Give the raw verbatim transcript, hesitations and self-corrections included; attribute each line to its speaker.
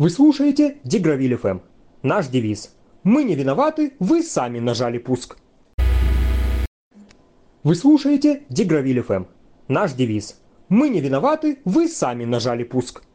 Speaker 1: Вы слушаете Дегравиль эф эм. Наш девиз: мы не виноваты, вы сами нажали пуск. Вы слушаете Дегравиль эф эм. Наш девиз: мы не виноваты, вы сами нажали пуск.